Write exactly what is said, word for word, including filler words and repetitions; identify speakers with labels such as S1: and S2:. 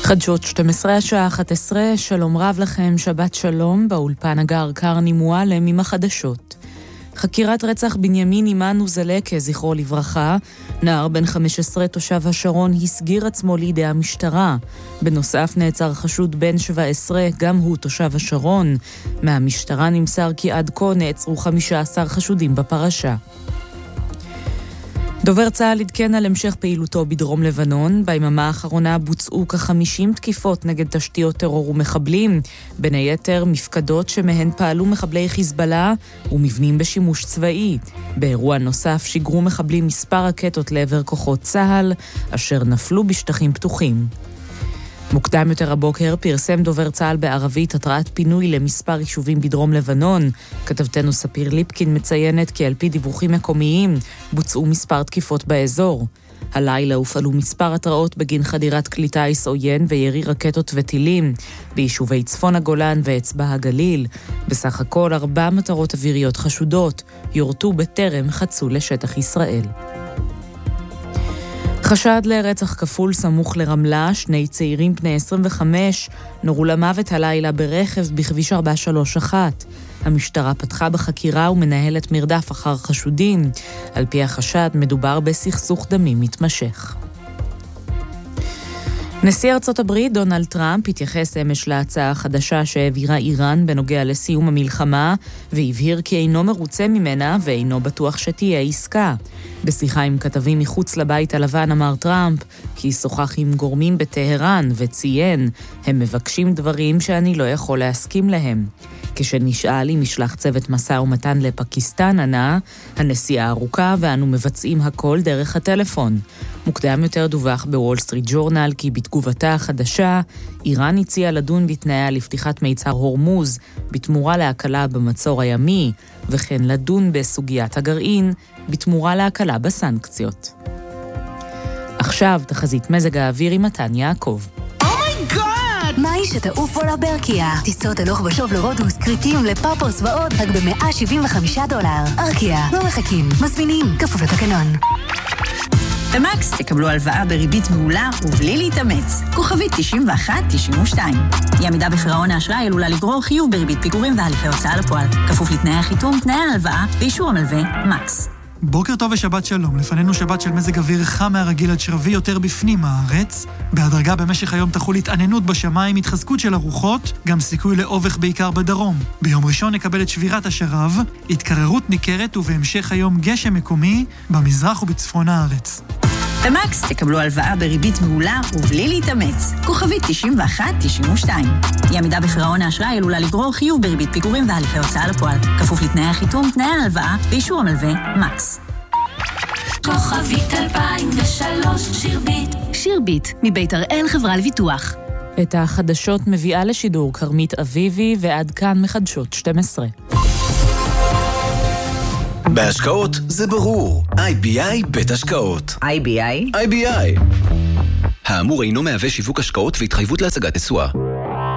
S1: חדשות שתים עשרה השעה אחת עשרה, שלום רב לכם, שבת שלום, באולפן הגר קרני מועלם עם החדשות. חקירת רצח בנימין אימנו זלקה, זכרו לברכה, נער בן חמש עשרה תושב השרון הסגיר עצמו לידי המשטרה. בנוסף נעצר חשוד בן שבע עשרה, גם הוא תושב השרון. מהמשטרה נמסר כי עד כה נעצרו חמישה עשר חשודים בפרשה. דובר צה"ל עדכן על המשך פעילותו בדרום לבנון. ביממה האחרונה בוצעו כ-חמישים תקיפות נגד תשתיות טרור ומחבלים, בין היתר מפקדות שמהן פעלו מחבלי חיזבאללה ומבנים בשימוש צבאי. באירוע נוסף שיגרו מחבלים מספר רקטות לעבר כוחות צה"ל, אשר נפלו בשטחים פתוחים. מוקדם יותר הבוקר פרסם דובר צה"ל בערבית התראת פינוי למספר יישובים בדרום לבנון. כתבתנו ספיר ליפקין מציינת כי על פי דיווחים מקומיים בוצעו מספר תקיפות באזור. הלילה הופעלו מספר התראות בגין חדירת כלי טיס עוין וירי רקטות וטילים ביישובי צפון הגולן ואצבע הגליל. בסך הכל ארבע מטרות אוויריות חשודות יורטו בטרם חצו לשטח ישראל. חשד לרצח כפול סמוך לרמלה, שני צעירים בני עשרים וחמש נורו למוות הלילה ברכב בכביש ארבע שלוש אחת. המשטרה פתחה בחקירה ומנהלת מרדף אחר חשודים. על פי החשד מדובר בסכסוך דמים מתמשך. נשיא ארצות הברית דונלד טראמפ התייחס אמש להצעה החדשה שהעבירה איראן בנוגע לסיום המלחמה, והבהיר כי אינו מרוצה ממנה ואינו בטוח שתהיה עסקה. בשיחה עם כתבים מחוץ לבית הלבן אמר טראמפ כי שוחח עם גורמים בטהרן וציין, הם מבקשים דברים שאני לא יכול להסכים להם. כשנשאל אם ישלח צוות משא ומתן לפקיסטן ענה, הנסיעה ארוכה ואנו מבצעים הכל דרך הטלפון. מוקדם יותר דווח בוול סטריט ג'ורנל כי בתגובתה החדשה, איראן הציעה לדון בתנאיה לפתיחת מיצר הורמוז בתמורה להקלה במצור הימי, וכן לדון בסוגיית הגרעין בתמורה להקלה בסנקציות. עכשיו תחזית מזג האוויר עם מתן יעקב.
S2: מהי שתעוף עולה בארקיה? טיסות הלוך ושוב לרודוס, קריטים, לפאפוס ועוד, רק ב-מאה שבעים וחמישה דולר. ארקיה, לא מחכים, מזמינים, כפוף לתקנון.
S3: במקס תקבלו הלוואה בריבית מעולה ובלי להתאמץ. כוכבית תשעים ואחת תשעים ושתיים. אי עמידה בפירעון האשראי עלולה לגרור חיוב בריבית פיגורים והליכי הוצאה לפועל. כפוף לתנאי החיתום, תנאי ההלוואה ואישור המלווה מקס.
S4: בוקר טוב ושבת שלום. לפנינו שבת של מזג אוויר חם מהרגיל עד שרבי יותר בפנים הארץ. בהדרגה במשך היום תחול התעננות בשמיים, התחזקות של הרוחות, גם סיכוי לאובך בעיקר בדרום. ביום ראשון נקבל את שבירת השרב, התקררות ניכרת ובהמשך היום גשם מקומי במזרח ובצפון הארץ.
S3: במקס תקבלו הלוואה בריבית מעולה ובלי להתאמץ. כוכבית תשעים ואחת תשעים ושתיים. אי עמידה בפירעון האשראי עלולה לגרור חיוב בריבית פיגורים והליכי הוצאה לפועל. כפוף לתנאי החיתום, תנאי ההלוואה ואישור המלווה מקס.
S2: כוכבית אלפיים ושלוש שירבית. שירבית מבית הראל חברה לביטוח.
S1: את החדשות מביאה לשידור כרמית אביבי, ועד כאן מחדשות שתים עשרה.
S5: בהשקעות זה ברור. איי בי איי בית השקעות.
S3: איי בי איי?
S5: איי בי איי. האמור אינו מהווה שיווק השקעות והתחייבות להשגת תשואה.